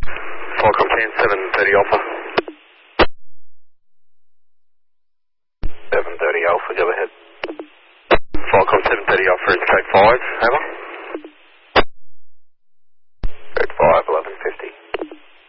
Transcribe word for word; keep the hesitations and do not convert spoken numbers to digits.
Falcon ten, seven thirty Alpha. seven thirty Alpha, go ahead. Falcon seven thirty Alpha is track five, over.